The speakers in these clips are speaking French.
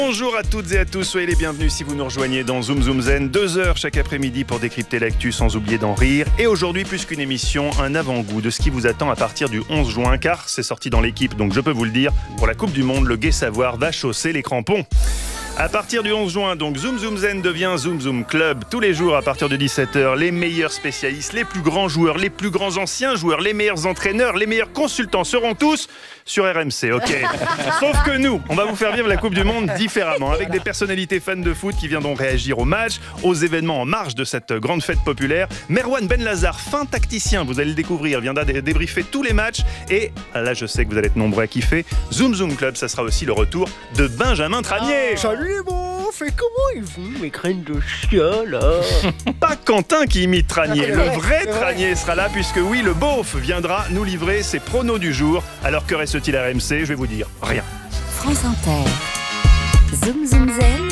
Bonjour à toutes et à tous, soyez les bienvenus si vous nous rejoignez dans Zoom Zoom Zen, 2 heures chaque après-midi pour décrypter l'actu sans oublier d'en rire. Et aujourd'hui, plus qu'une émission, un avant-goût de ce qui vous attend à partir du 11 juin, car c'est sorti dans l'équipe, donc je peux vous le dire, pour la Coupe du Monde, le Gai Savoir va chausser les crampons. À partir du 11 juin, donc Zoom Zoom Zen devient Zoom Zoom Club. Tous les jours à partir de 17h, les meilleurs spécialistes, les plus grands joueurs, les plus grands anciens joueurs, les meilleurs entraîneurs, les meilleurs consultants seront tous sur RMC, ok. Sauf que nous, on va vous faire vivre la Coupe du Monde différemment, avec des personnalités fans de foot qui viendront réagir aux matchs, aux événements en marge de cette grande fête populaire. Merwan Benlazar, fin tacticien, vous allez le découvrir, viendra débriefer tous les matchs. Et là, je sais que vous allez être nombreux à kiffer. Zoom Zoom Club, ça sera aussi le retour de Benjamin Tranier. Salut les beaufs, et comment ils vont mes graines de chia là? Pas Quentin qui imite Tranier, le vrai Tranier sera là puisque oui, le beauf viendra nous livrer ses pronos du jour. Alors que reste-t-il à RMC? Je vais vous dire rien. France Inter, Zoom Zoom Zen,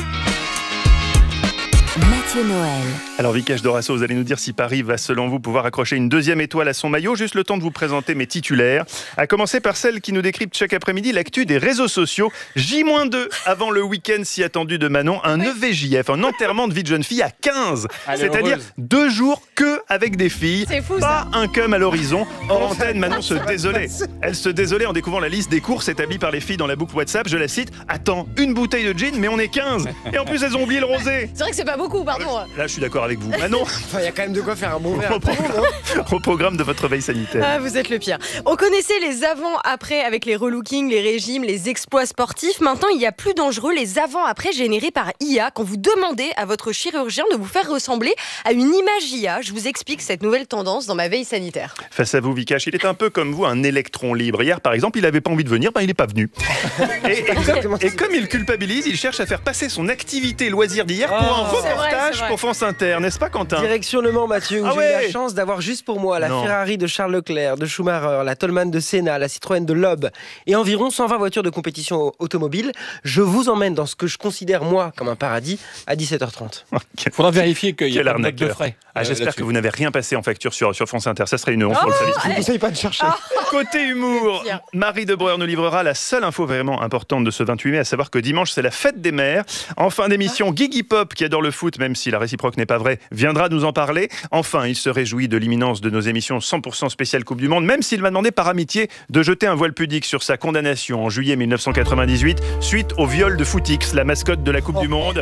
Mathieu Noël. Alors Vikash Dorasso, vous allez nous dire si Paris va selon vous pouvoir accrocher une deuxième étoile à son maillot. Juste le temps de vous présenter mes titulaires. À commencer par celle qui nous décrypte chaque après-midi l'actu des réseaux sociaux. J-2 avant le week-end si attendu de Manon. Un EVJF, un enterrement de vie de jeune fille à 15. C'est-à-dire 2 jours que avec des filles. C'est fou, pas ça. un cum à l'horizon. En antenne, Manon se désolait. Elle se désolait en découvrant la liste des courses établies par les filles dans la boucle WhatsApp. Je la cite. Attends, une bouteille de gin, mais on est 15. Et en plus, elles ont oublié le rosé. C'est vrai que c'est pas beaucoup, pardon. Là, je suis d'accord avec vous. Manon, Il y a quand même de quoi faire un bon verre. au programme de votre veille sanitaire. Ah, vous êtes le pire. On connaissait les avant-après avec les relookings, les régimes, les exploits sportifs. Maintenant, il y a plus dangereux, les avant-après générés par IA. Quand vous demandez à votre chirurgien de vous faire ressembler à une image IA, je vous explique cette nouvelle tendance dans ma veille sanitaire. Face à vous, Vikash, il est un peu comme vous, un électron libre. Hier, par exemple, il n'avait pas envie de venir, il n'est pas venu. Et comme il culpabilise, il cherche à faire passer son activité loisir d'hier pour un C'est vrai, reportage c'est vrai. pour France Inter, n'est-ce pas, Quentin? Direction Le Mans, Mathieu, où Ah j'ai eu ouais. la chance d'avoir juste pour moi la Non. Ferrari de Charles Leclerc, de Schumacher, la Toleman de Senna, la Citroën de Loeb et environ 120 voitures de compétition automobile. Je vous emmène dans ce que je considère, moi, comme un paradis à 17h30. Il faudra vérifier qu'il y Quel a pas de note de arnaqueur. frais. J'espère que vous n'avez rien passé en facture sur France Inter. Ça serait une honte pour le service. Je ne vous conseille pas de chercher. Côté humour, Bien. Marie Debreur nous livrera la seule info vraiment importante de ce 28 mai, à savoir que dimanche, c'est la fête des mères. En fin d'émission, Guigui Pop, qui adore le foot, même si la réciproque n'est pas vraie, viendra nous en parler. Enfin, il se réjouit de l'imminence de nos émissions 100% spéciales Coupe du Monde, même s'il m'a demandé par amitié de jeter un voile pudique sur sa condamnation en juillet 1998, suite au viol de Footix, la mascotte de la Coupe du Monde.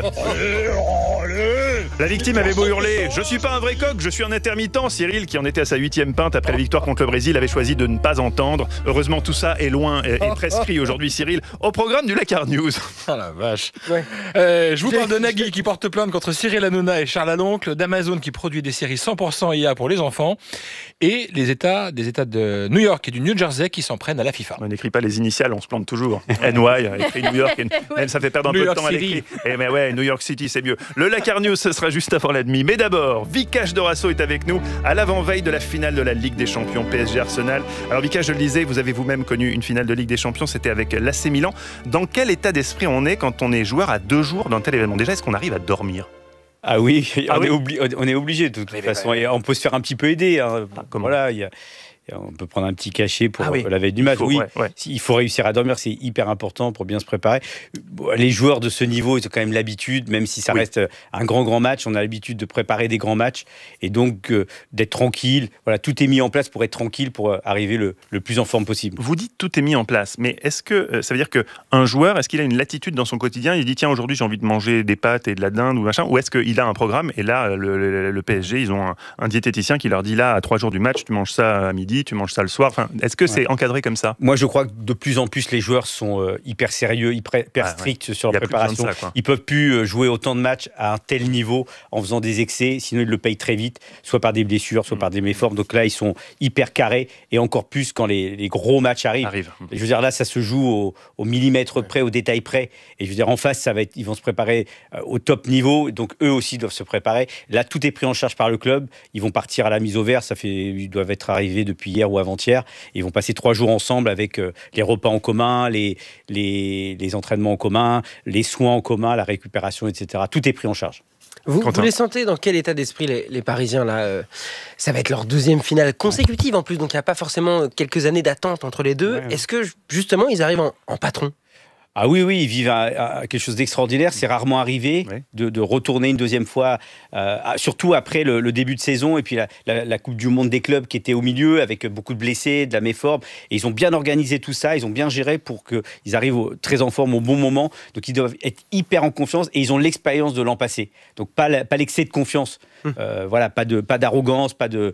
La victime avait beau hurler « Je suis pas un vrai coq, je suis un intermittent », Cyril, qui en était à sa 8e pinte après la victoire contre le Brésil, avait choisi de ne pas entendre. Heureusement, tout ça est loin et prescrit aujourd'hui, Cyril, au programme du Lakar News. Ah la vache. Ouais. Je vous parle de Nagui qui porte plainte contre Cyril Hanouna et Charles Aloncle, d'Amazon qui produit des séries 100% IA pour les enfants, et des États de New York et du New Jersey qui s'en prennent à la FIFA. On n'écrit pas les initiales, on se plante toujours. NY, écrit New York, même ça fait perdre un New peu de York temps à City. l'écrit. Eh mais ouais, New York City, c'est mieux. Le Lakar News, ce sera juste avant la demi. Mais d'abord, Vikash Dorasso est avec nous à l'avant-veille de la finale de la Ligue des Champions PSG Arsenal. Alors Vikash, je le disais, vous avez vous-même connu une finale de Ligue des Champions, c'était avec l'AC Milan. Dans quel état d'esprit on est quand on est joueur à 2 jours d'un tel événement? Déjà, est-ce qu'on arrive à dormir? Ah oui, Ah oui. on est obligé de toute façon. Et on peut se faire un petit peu aider. Hein. comment Voilà, on peut prendre un petit cachet pour Ah oui. la veille du match. Ouais. Il faut réussir à dormir, c'est hyper important pour bien se préparer. Les joueurs de ce niveau, ils ont quand même l'habitude, même si ça reste un grand match, on a l'habitude de préparer des grands matchs et donc d'être tranquille. Voilà, tout est mis en place pour être tranquille, pour arriver le plus en forme possible. Vous dites tout est mis en place, mais est-ce que ça veut dire qu'un joueur, est-ce qu'il a une latitude dans son quotidien? Il dit tiens, aujourd'hui j'ai envie de manger des pâtes et de la dinde ou machin, ou est-ce qu'il a un programme? Et là, le PSG, ils ont un diététicien qui leur dit là, à 3 jours du match, tu manges ça à midi, tu manges ça le soir. Enfin, est-ce que c'est encadré comme ça? Moi, je crois que de plus en plus, les joueurs sont hyper sérieux, hyper stricts sur la préparation. Ils peuvent plus jouer autant de matchs à un tel niveau en faisant des excès, sinon ils le payent très vite, soit par des blessures, soit par des méformes. Donc là, ils sont hyper carrés, et encore plus quand les gros matchs arrivent. Je veux dire, là, ça se joue au millimètre près, au détail près. Et je veux dire, en face, ils vont se préparer au top niveau, donc eux aussi doivent se préparer. Là, tout est pris en charge par le club. Ils vont partir à la mise au vert, ils doivent être arrivés depuis hier ou avant-hier. Ils vont passer 3 jours ensemble avec les repas en commun, les entraînements en commun, les soins en commun, la récupération, etc. Tout est pris en charge. Vous les sentez dans quel état d'esprit les Parisiens là ça va être leur 2e finale consécutive en plus, donc il n'y a pas forcément quelques années d'attente entre les deux. Ouais. Est-ce que justement ils arrivent en patron? Ah oui, ils vivent quelque chose d'extraordinaire. C'est rarement arrivé de retourner une deuxième fois, surtout après le début de saison et puis la Coupe du Monde des clubs qui était au milieu avec beaucoup de blessés, de la méforme. Et ils ont bien organisé tout ça, ils ont bien géré pour qu'ils arrivent très en forme au bon moment. Donc ils doivent être hyper en confiance et ils ont l'expérience de l'an passé. Donc pas l'excès de confiance. Pas d'arrogance, pas de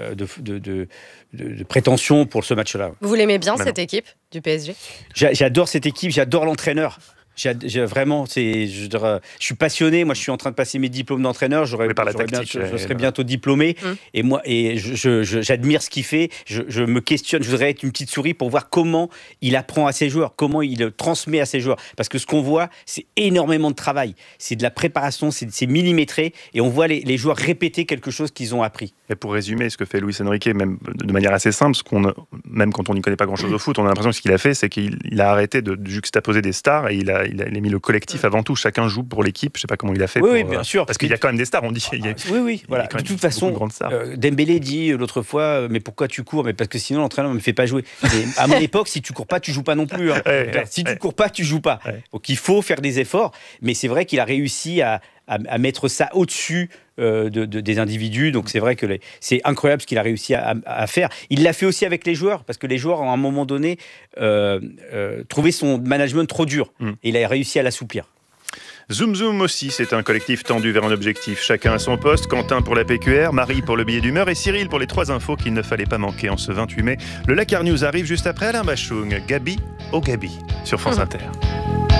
prétention pour ce match-là. Vous l'aimez bien, cette équipe du PSG ? J'adore cette équipe, j'adore l'entraîneur. Vraiment, je suis passionné. Moi, je suis en train de passer mes diplômes d'entraîneur. Je serai bientôt diplômé. J'admire ce qu'il fait. Je me questionne. Je voudrais être une petite souris pour voir comment il apprend à ses joueurs, comment il transmet à ses joueurs. Parce que ce qu'on voit, c'est énormément de travail. C'est de la préparation, c'est millimétré. Et on voit les joueurs répéter quelque chose qu'ils ont appris. Et pour résumer ce que fait Luis Enrique, même de manière assez simple, même quand on n'y connaît pas grand-chose au foot, on a l'impression que ce qu'il a fait, c'est qu'il a arrêté de juxtaposer des stars et il a mis le collectif avant tout. Chacun joue pour l'équipe. Je ne sais pas comment il a fait. Oui, bien sûr. Parce qu'il y a quand même des stars, on dit. Voilà. De toute façon, Dembélé dit l'autre fois, mais pourquoi tu cours ? Mais parce que sinon l'entraîneur ne me fait pas jouer. Et à mon époque, si tu cours pas, tu joues pas non plus. Si tu cours pas, tu joues pas. Donc il faut faire des efforts. Mais c'est vrai qu'il a réussi à mettre ça au-dessus des individus. Donc c'est vrai que c'est incroyable ce qu'il a réussi à faire. Il l'a fait aussi avec les joueurs, parce que les joueurs, à un moment donné, trouvaient son management trop dur. Et il a réussi à l'assouplir. Zoom Zoom aussi, c'est un collectif tendu vers un objectif. Chacun à son poste, Quentin pour la PQR, Marie pour le billet d'humeur et Cyril pour les 3 infos qu'il ne fallait pas manquer en ce 28 mai. Le Lakar News arrive juste après Alain Bachung. Gabi au Gabi sur France Inter.